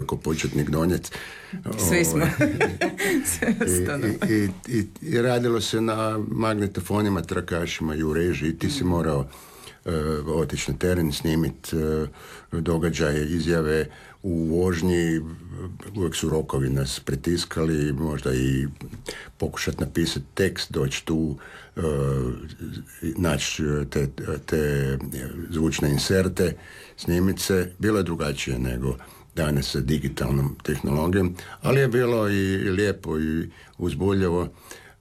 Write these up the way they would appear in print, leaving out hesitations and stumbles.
ko početnik donijeti. Svi smo. I radilo se na magnetofonima, trakašima i u režiji. Ti si morao otići na teren, snimiti događaje, izjave u vožnji. Uvijek su rokovi nas pritiskali, možda i pokušati napisati tekst, doći tu, naći te zvučne inserte, snimiti se. Bilo je drugačije nego danas sa digitalnom tehnologijom, ali je bilo i lijepo i uzbudljivo.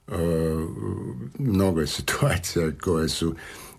Mnogo je situacija koje su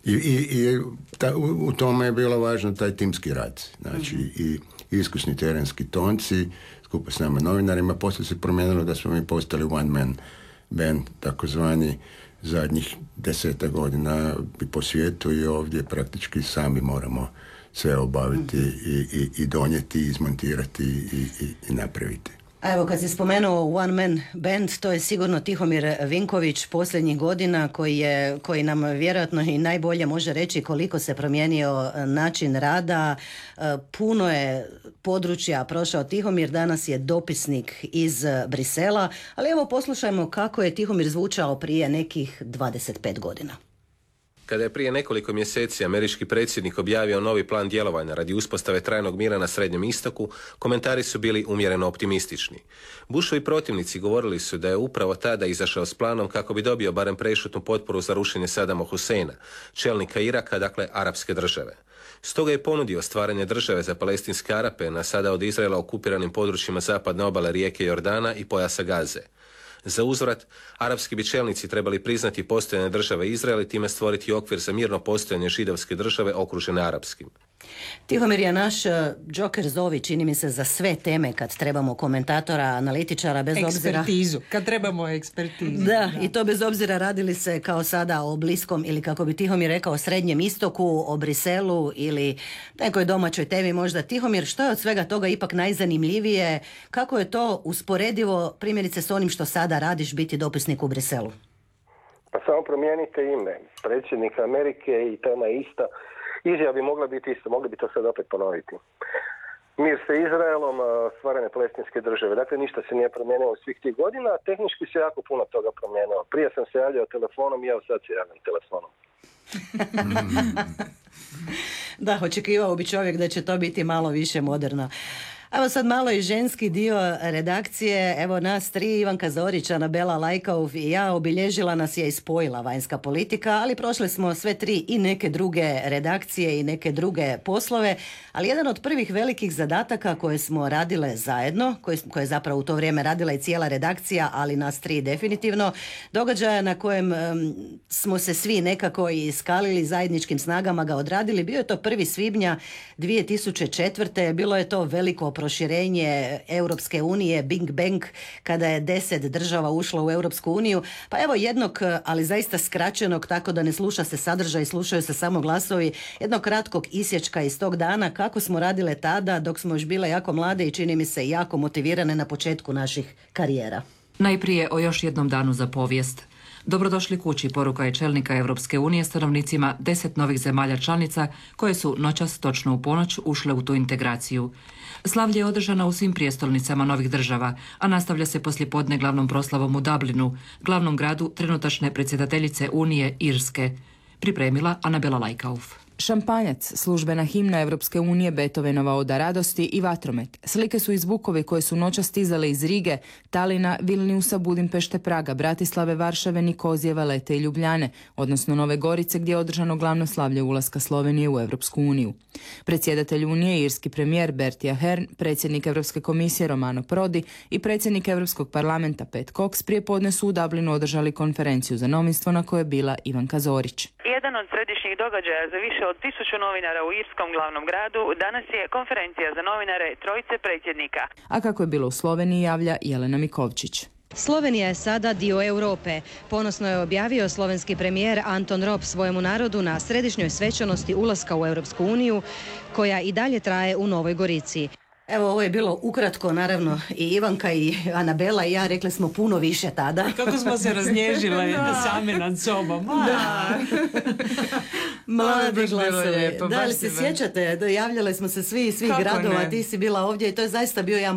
u tome je bilo važno taj timski rad. Znači i iskusni terenski tonci skupa s nama novinarima. Poslije se promijenilo da smo mi postali one man band, takozvani, zadnjih 10 godina i po svijetu i ovdje praktički sami moramo sve obaviti i donijeti, izmontirati i napraviti. A evo, kad si spomenuo One Man Band, to je sigurno Tihomir Vinković posljednjih godina koji nam vjerojatno i najbolje može reći koliko se promijenio način rada. Puno je područja prošao Tihomir, danas je dopisnik iz Brisela, ali evo poslušajmo kako je Tihomir zvučao prije nekih 25 godina. Kada je prije nekoliko mjeseci američki predsjednik objavio novi plan djelovanja radi uspostave trajnog mira na Srednjem istoku, komentari su bili umjereno optimistični. Bushovi protivnici govorili su da je upravo tada izašao s planom kako bi dobio barem prešutnu potporu za rušenje Sadama Huseina, čelnika Iraka, dakle arapske države. Stoga je ponudio stvaranje države za palestinske Arape na sada od Izraela okupiranim područjima zapadne obale rijeke Jordana i pojasa Gaze. Za uzvrat, arapski bi čelnici trebali priznati postojanje države Izrael i time stvoriti okvir za mirno postojanje židovske države okružene arapskim. Tihomir je naš džoker zovi, čini mi se, za sve teme kad trebamo komentatora, analitičara, bez obzira... Ekspertizu, kad trebamo ekspertizu. Da, i to bez obzira radili se kao sada o Bliskom ili kako bi Tihomir rekao Srednjem istoku, o Briselu ili nekoj domaćoj temi možda. Tihomir, što je od svega toga ipak najzanimljivije? Kako je to usporedivo primjerice s onim što sada radiš, biti dopisnik u Briselu? Pa samo promijenite ime. Predsjednik Amerike i tema je ista. Izjava bi mogla biti isto, mogli bi to sad opet ponoviti. Mir sa Izraelom, stvaranje palestinske države. Dakle, ništa se nije promijenilo svih tih godina, a tehnički se jako puno toga promijenilo. Prije sam se javljao telefonom i evo sad se javljam telefonom. Da, očekivao bi čovjek da će to biti malo više moderno. Evo sad malo i ženski dio redakcije. Evo nas tri, Ivanka Zorić, Anabela Lajkov i ja, obilježila nas je i spojila vanjska politika, ali prošle smo sve tri i neke druge redakcije i neke druge poslove, ali jedan od prvih velikih zadataka koje smo radile zajedno, koje je zapravo u to vrijeme radila i cijela redakcija, ali nas tri definitivno, događaja na kojem smo se svi nekako iskalili, zajedničkim snagama ga odradili, bio je to 1. svibnja 2004. Bilo je to veliko proširenje Europske unije, Big Bang, kada je 10 država ušlo u Europsku uniju. Pa evo jednog, ali zaista skraćenog, tako da ne sluša se sadržaj, slušaju se samo glasovi, jednog kratkog isječka iz tog dana, kako smo radile tada dok smo još bile jako mlade i čini mi se jako motivirane na početku naših karijera. Najprije o još jednom danu za povijest. Dobrodošli kući, poruka je čelnika Europske unije stanovnicima 10 novih zemalja članica koje su noćas točno u ponoć ušle u tu integraciju. Slavlje je održano u svim prijestolnicama novih država, a nastavlja se poslijepodne glavnom proslavom u Dublinu, glavnom gradu trenutačne predsjedateljice Unije Irske. Pripremila Anabela Lajkauf. Šampanjac, službena himna Europske unije, Beethovenova Oda radosti i vatromet. Slike su iz Bukove koje su noćas stizale iz Rige, Talina, Vilniusa, Budimpešte, Praga, Bratislave, Varšave, Nikozije, Valete i Ljubljane, odnosno Nove Gorice gdje je održano glavno slavlje ulaska Slovenije u Europsku uniju. Predsjedatelj Unije, irski premijer Bertie Ahern, predsjednik Europske komisije Romano Prodi i predsjednik Europskog parlamenta Pat Cox prije podne su u Dublinu održali konferenciju za novinstvo na kojoj je bila Ivanka Zorić. Jedan od središnjih događaja za više od 1000 novinara u irskom glavnom gradu danas je konferencija za novinare trojice predsjednika. A kako je bilo u Sloveniji, javlja Jelena Mikovčić. Slovenija je sada dio Europe. Ponosno je objavio slovenski premijer Anton Rop svojemu narodu na središnjoj svečanosti ulaska u Europsku uniju, koja i dalje traje u Novoj Gorici. Evo, ovo je bilo ukratko, naravno, i Ivanka i Anabela i ja rekli smo puno više tada. Kako smo se raznježile same nad sobom. Da. Mladi glasovi. Da li se sjećate? Javljale smo se svi gradova, ti si bila ovdje i to je zaista bio jedan